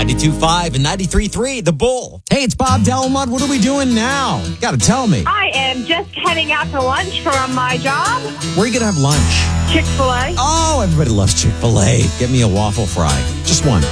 92.5 and 93.3, The Bull. Hey, it's Bob Delamont. What are we doing now? You gotta tell me. I am just heading out to lunch from my job. Where are you gonna have lunch? Chick-fil-A. Oh, everybody loves Chick-fil-A. Get me a waffle fry. Just one.